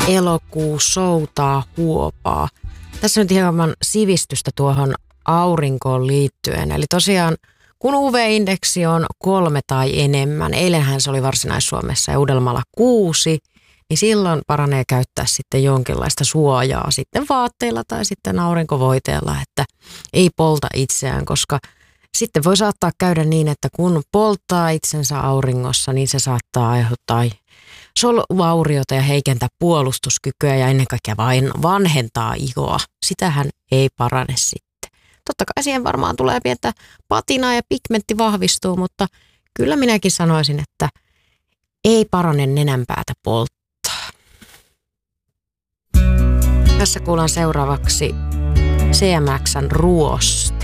elokuu soutaa huopaa. Tässä nyt hieman sivistystä tuohon aurinkoon liittyen. Eli tosiaan kun UV-indeksi on 3 tai enemmän, eilenhän se oli Varsinais-Suomessa ja Uudellamaalla 6, niin silloin paranee käyttää sitten jonkinlaista suojaa sitten vaatteilla tai sitten aurinkovoiteella, että ei polta itseään, koska sitten voi saattaa käydä niin, että kun polttaa itsensä auringossa, niin se saattaa aiheuttaa soluvauriota ja heikentää puolustuskykyä ja ennen kaikkea vain vanhentaa ihoa. Sitähän ei parane sitten. Totta kai siihen varmaan tulee pientä patinaa ja pigmentti vahvistuu, mutta kyllä minäkin sanoisin, että ei parane nenänpäätä polttaa. Tässä kuullaan seuraavaksi CMX:n Ruosta.